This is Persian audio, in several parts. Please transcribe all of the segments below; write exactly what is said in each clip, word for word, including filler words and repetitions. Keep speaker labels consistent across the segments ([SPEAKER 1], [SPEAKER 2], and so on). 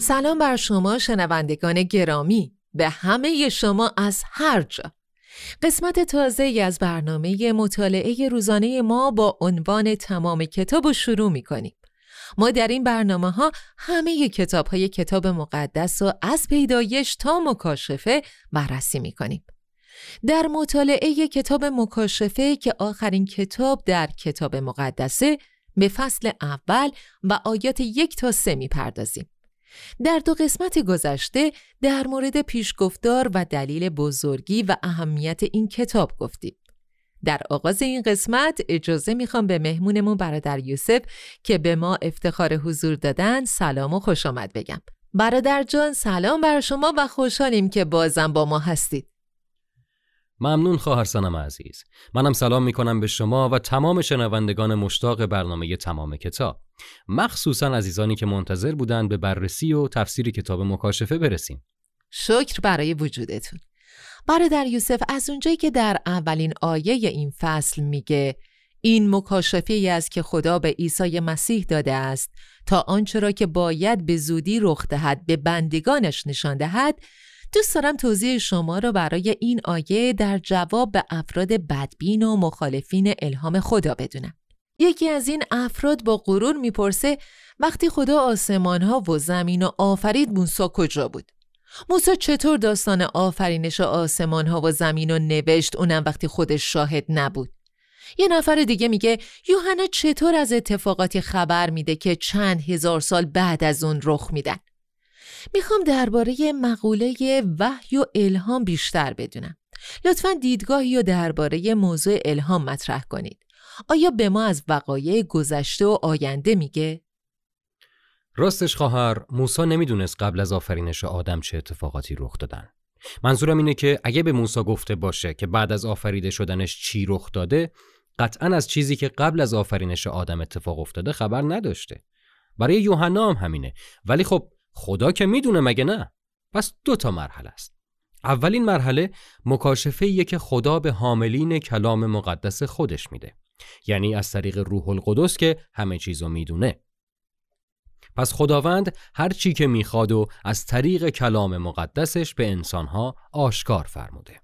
[SPEAKER 1] سلام بر شما شنوندگان گرامی، به همه شما از هر جا. قسمت تازه‌ای از برنامه مطالعه روزانه ما با عنوان تمام کتاب رو شروع می‌کنیم. ما در این برنامه ها همه کتاب های کتاب مقدس رو از پیدایش تا مکاشفه بررسی می‌کنیم. در مطالعه کتاب مکاشفه که آخرین کتاب در کتاب مقدسه، به فصل اول و آیات یک تا سه می‌پردازیم. در دو قسمت گذشته در مورد پیشگفتار و دلیل بزرگی و اهمیت این کتاب گفتیم. در آغاز این قسمت اجازه میخوام به مهمونمون برادر یوسف که به ما افتخار حضور دادن سلام و خوش آمد بگم. برادر جان سلام بر شما و خوشحالیم که بازم با ما هستید.
[SPEAKER 2] ممنون خواهر سنم عزیز. منم سلام میکنم به شما و تمام شنوندگان مشتاق برنامه تمام کتاب، مخصوصا عزیزانی که منتظر بودن به بررسی و تفسیر کتاب مکاشفه برسیم.
[SPEAKER 1] شکر برای وجودتون. برادر یوسف، از اونجایی که در اولین آیه این فصل میگه این مکاشفه‌ای است که خدا به عیسی مسیح داده است تا آنچه را که باید به زودی رخ دهد به بندگانش نشان دهد، دوست دارم توضیح شما را برای این آیه در جواب به افراد بدبین و مخالفین الهام خدا بدونم. یکی از این افراد با غرور میپرسه وقتی خدا آسمان‌ها و زمین رو آفرید موسی کجا بود؟ موسی چطور داستان آفرینش آسمان‌ها و زمین رو نوشت اونم وقتی خودش شاهد نبود؟ یه نفر دیگه میگه یوحنا چطور از اتفاقاتی خبر میده که چند هزار سال بعد از اون رخ میدن؟ میخوام درباره مقوله وحی و الهام بیشتر بدونم. لطفاً دیدگاهی رو درباره موضوع الهام مطرح کنید. آیا به ما از وقایع گذشته و آینده میگه؟
[SPEAKER 2] راستش خواهر، موسی نمیدونست قبل از آفرینش آدم چه اتفاقاتی رخ دادن. منظورم اینه که اگه به موسی گفته باشه که بعد از آفریده شدنش چی رخ داده، قطعاً از چیزی که قبل از آفرینش آدم اتفاق افتاده خبر نداشته. برای یوحنا هم همینه. ولی خب خدا که میدونه مگه نه؟ پس دو تا مرحله است. اولین مرحله مکاشفه‌ایه که خدا به حاملین کلام مقدس خودش میده. یعنی از طریق روح القدس که همه چیزو میدونه. پس خداوند هر چی که میخواد و از طریق کلام مقدسش به انسانها آشکار فرموده.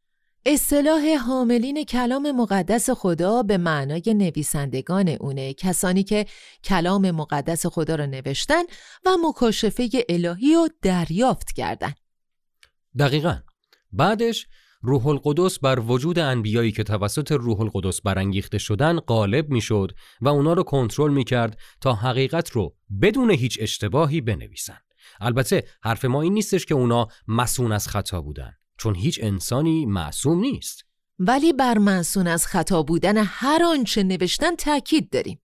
[SPEAKER 1] اصطلاح حاملین کلام مقدس خدا به معنای نویسندگان اونه، کسانی که کلام مقدس خدا را نوشتن و مکاشفه الهی رو دریافت کردن.
[SPEAKER 2] دقیقاً. بعدش روح القدس بر وجود انبیایی که توسط روح القدس برانگیخته شدن غالب میشد و اونا رو کنترل میکرد تا حقیقت رو بدون هیچ اشتباهی بنویسن. البته حرف ما این نیستش که اونا معصوم از خطا بودن، چون هیچ انسانی معصوم نیست.
[SPEAKER 1] ولی بر معصوم از خطا بودن هر آنچه نوشتن تاکید داریم.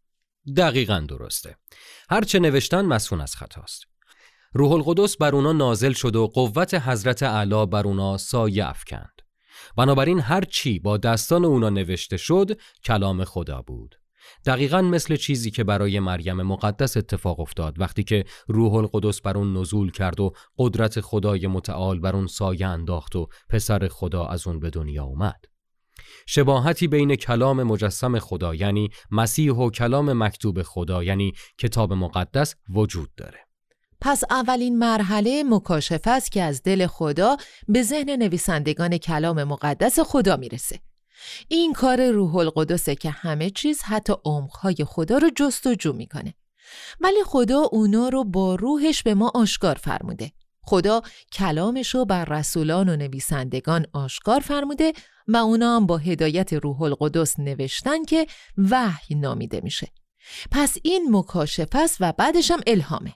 [SPEAKER 2] دقیقاً درسته. هر چه نوشتن معصوم از خطاست. روح القدس بر اونا نازل شد و قوت حضرت اعلی بر اونا سایه افکند. بنابراین هر چی با دستان اونا نوشته شد کلام خدا بود. دقیقاً مثل چیزی که برای مریم مقدس اتفاق افتاد وقتی که روح القدس بر اون نزول کرد و قدرت خدای متعال بر اون سایه انداخت و پسر خدا از اون به دنیا اومد. شباهتی بین کلام مجسم خدا یعنی مسیح و کلام مکتوب خدا یعنی کتاب مقدس وجود داره.
[SPEAKER 1] پس اولین مرحله مکاشفه است که از دل خدا به ذهن نویسندگان کلام مقدس خدا میرسه. این کار روح القدسه که همه چیز حتی عمق‌های خدا رو جستجو میکنه. ولی خدا اونا رو با روحش به ما آشکار فرموده. خدا کلامش رو بر رسولان و نویسندگان آشکار فرموده و اونا هم با هدایت روح القدس نوشتن که وحی نامیده میشه. پس این مکاشفه است و بعدش هم الهامه.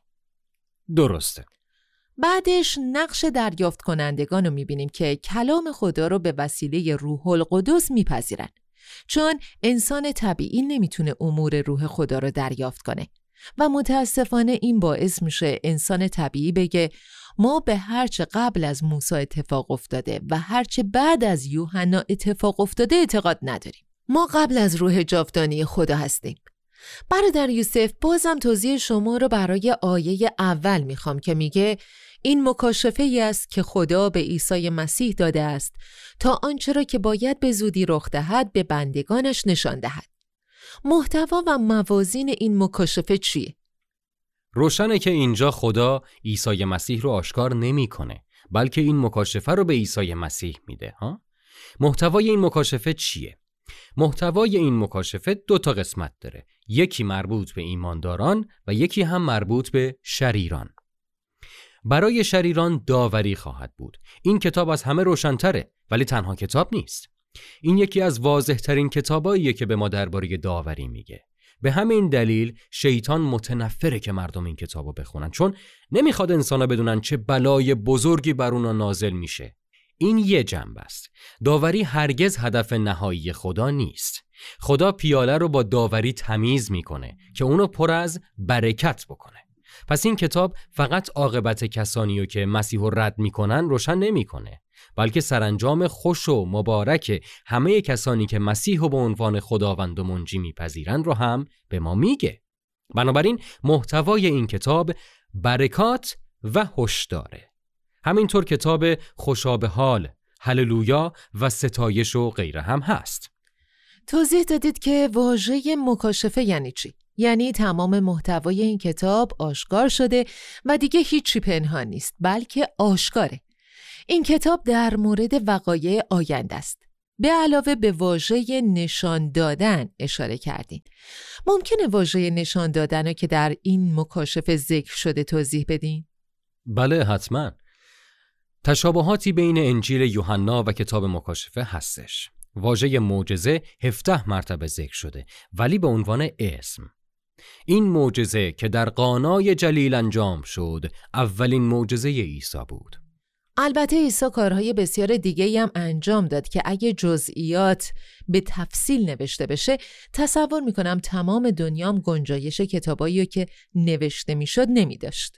[SPEAKER 2] درسته.
[SPEAKER 1] بعدش نقش دریافت کنندگان رو میبینیم که کلام خدا رو به وسیله روح القدس میپذیرن، چون انسان طبیعی نمیتونه امور روح خدا رو دریافت کنه و متاسفانه این باعث میشه انسان طبیعی بگه ما به هرچه قبل از موسی اتفاق افتاده و هرچه بعد از یوحنا اتفاق افتاده اعتقاد نداریم. ما قبل از روح جاودانی خدا هستیم. برادر یوسف، بازم توضیح شما رو برای آیه اول میخوام که میگه این مکاشفه ای است که خدا به عیسی مسیح داده است تا آنچه را که باید به زودی رخ دهد به بندگانش نشان دهد. محتوا و موازین این مکاشفه چیه؟
[SPEAKER 2] روشنه که اینجا خدا عیسی مسیح رو آشکار نمیکنه، بلکه این مکاشفه رو به عیسی مسیح میده. ها؟ محتوای این مکاشفه چیه؟ محتوای این مکاشفه دو تا قسمت داره. یکی مربوط به ایمانداران و یکی هم مربوط به شریران. برای شریران داوری خواهد بود. این کتاب از همه روشن‌تره، ولی تنها کتاب نیست. این یکی از واضح‌ترین کتاباییه که به ما درباره داوری میگه. به همین دلیل شیطان متنفره که مردم این کتابو بخونن، چون نمیخواد انسانا بدونن چه بلای بزرگی بر اونا نازل میشه. این یه جنبه است. داوری هرگز هدف نهایی خدا نیست. خدا پیاله رو با داوری تمیز میکنه که اونو پر از برکت بکنه. پس این کتاب فقط عاقبت کسانیو که مسیح رو رد میکنن روشن نمیکنه، بلکه سرانجام خوش و مبارک همه کسانی که مسیح رو به عنوان خداوند و منجی میپذیرن رو هم به ما میگه. بنابراین محتوای این کتاب برکات و هشداره. همینطور کتاب خوشا به حال، هللویا و ستایش و غیره هم هست.
[SPEAKER 1] توضیح دادید که واژه مکاشفه یعنی چی؟ یعنی تمام محتوای این کتاب آشکار شده و دیگه هیچی پنهان نیست، بلکه آشکاره. این کتاب در مورد وقایع آینده است. به علاوه به واژه نشان دادن اشاره کردین. ممکنه واژه نشان دادن رو که در این مکاشفه ذکر شده توضیح بدین؟
[SPEAKER 2] بله حتما. تشابهاتی بین انجیل یوحنا و کتاب مکاشفه هستش. واژه معجزه هفده مرتبه ذکر شده، ولی به عنوان اسم. این معجزه که در قانای جلیل انجام شد، اولین معجزه عیسی بود.
[SPEAKER 1] البته عیسی کارهای بسیار دیگه‌ای هم انجام داد که اگه جزئیات به تفصیل نوشته بشه، تصور میکنم تمام دنیام گنجایش کتابایی که نوشته میشد نمیداشت.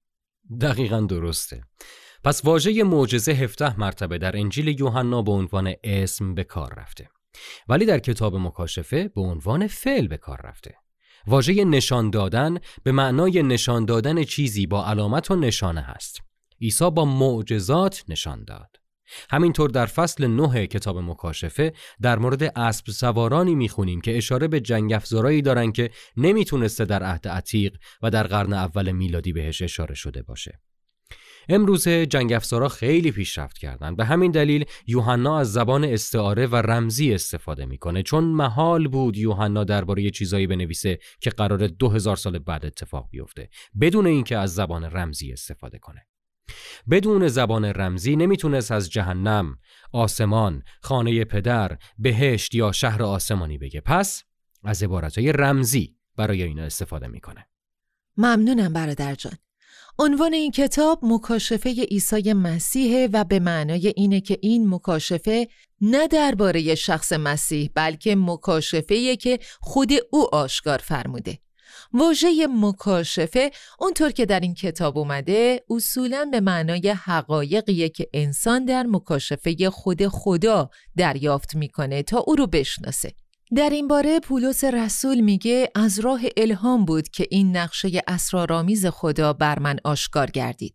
[SPEAKER 2] دقیقاً درسته. پس واژه معجزه هفده مرتبه در انجیل یوحنا به عنوان اسم به کار رفته، ولی در کتاب مکاشفه به عنوان فعل به کار رفته. واژه نشان دادن به معنای نشان دادن چیزی با علامت و نشانه هست. عیسی با معجزات نشان داد. همینطور در فصل نه کتاب مکاشفه در مورد اسب سوارانی میخونیم که اشاره به جنگ افزارایی دارن که نمیتونسته در عهد عتیق و در قرن اول میلادی بهش اشاره شده باشه. امروز جنگ افزارا خیلی پیشرفت کردن. به همین دلیل یوحنا از زبان استعاره و رمزی استفاده میکنه، چون محال بود یوحنا درباره چیزایی بنویسه که قراره دو هزار سال بعد اتفاق بیفته بدون اینکه از زبان رمزی استفاده کنه. بدون زبان رمزی نمیتونست از جهنم، آسمان، خانه پدر، بهشت یا شهر آسمانی بگه. پس از عبارتهای رمزی برای اینا استفاده میکنه.
[SPEAKER 1] ممنونم برادر جان. عنوان این کتاب مکاشفه عیسی مسیح و به معنای اینه که این مکاشفه نه درباره شخص مسیح، بلکه مکاشفه‌ایه که خود او آشکار فرموده. واژه مکاشفه اونطور که در این کتاب اومده اصولاً به معنای حقایقیه که انسان در مکاشفه خود خدا دریافت میکنه تا او رو بشناسه. در این باره پولس رسول میگه از راه الهام بود که این نقشه اسرارآمیز خدا بر من آشکار گردید.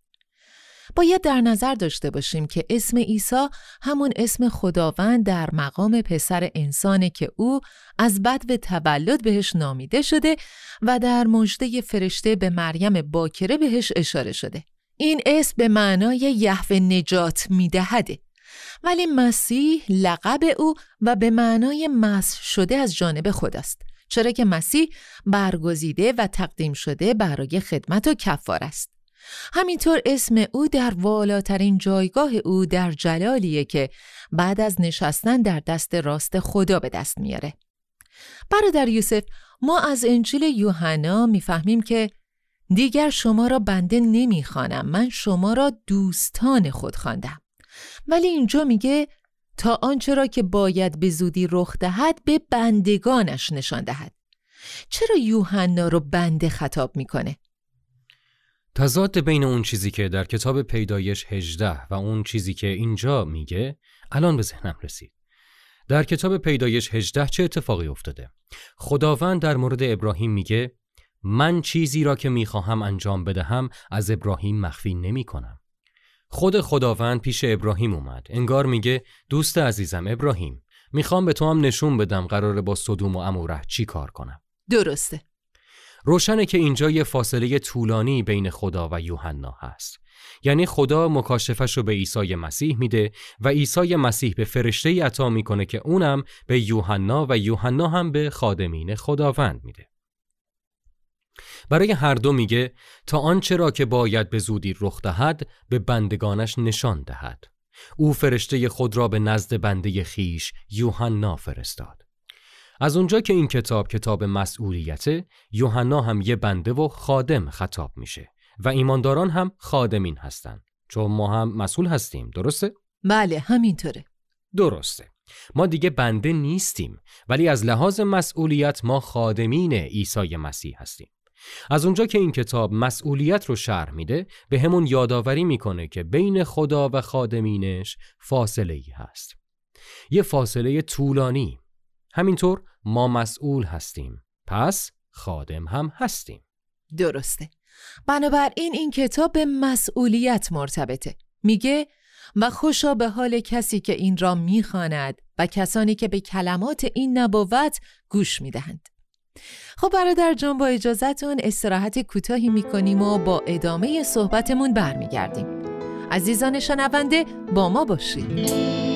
[SPEAKER 1] باید در نظر داشته باشیم که اسم عیسی همون اسم خداوند در مقام پسر انسانه که او از بدو تولد بهش نامیده شده و در مژده فرشته به مریم باکره بهش اشاره شده. این اسم به معنای یهوه نجات میدهده، ولی مسیح لقب او و به معنای مسح شده از جانب خداست، چرا که مسیح برگزیده و تقدیم شده برای خدمت و کفاره است. همینطور اسم او در والاترین جایگاه او در جلالیه که بعد از نشستن در دست راست خدا به دست میاره. برادر یوسف، ما از انجیل یوحنا میفهمیم که دیگر شما را بنده نمیخوانم، من شما را دوستان خود خواندم. ولی اینجا میگه تا آنچه را که باید به زودی رخ دهد به بندگانش نشان دهد. چرا یوحنا رو بنده خطاب میکنه؟
[SPEAKER 2] تضاد بین اون چیزی که در کتاب پیدایش هجده و اون چیزی که اینجا میگه الان به ذهنم رسید. در کتاب پیدایش هجده چه اتفاقی افتاده؟ خداوند در مورد ابراهیم میگه من چیزی را که میخواهم انجام بدهم از ابراهیم مخفی نمی کنم. خود خداوند پیش ابراهیم اومد. انگار میگه دوست عزیزم ابراهیم، میخوام به تو هم نشون بدم قراره با سدوم و عموره چی کار کنم.
[SPEAKER 1] درسته.
[SPEAKER 2] روشنه که اینجا یه فاصله طولانی بین خدا و یوحنا هست. یعنی خدا مکاشفش رو به عیسی مسیح میده و عیسی مسیح به فرشته‌ای عطا میکنه که اونم به یوحنا و یوحنا هم به خادمین خداوند میده. برای هر دو میگه تا آنچه را که باید به زودی رخ دهد به بندگانش نشان دهد. او فرشته خود را به نزد بنده خیش یوحنا فرستاد. از اونجا که این کتاب کتاب مسئولیته، یوحنا هم یه بنده و خادم خطاب میشه و ایمانداران هم خادمین هستن، چون ما هم مسئول هستیم. درسته؟
[SPEAKER 1] بله همینطوره.
[SPEAKER 2] درسته. ما دیگه بنده نیستیم، ولی از لحاظ مسئولیت ما خادمین عیسی مسیح هستیم. از اونجا که این کتاب مسئولیت رو شرح میده، به همون یادآوری میکنه که بین خدا و خادمینش فاصله‌ای هست. یه فاصله طولانی. همینطور ما مسئول هستیم، پس خادم هم هستیم.
[SPEAKER 1] درسته. بنابراین این کتاب به مسئولیت مرتبطه. میگه و خوشا به حال کسی که این را میخواند و کسانی که به کلمات این نبوت گوش میدهند. خب برادر جان، با اجازهتون استراحت کوتاهی میکنیم و با ادامه صحبتمون برمیگردیم. عزیزان شنونده با ما باشید.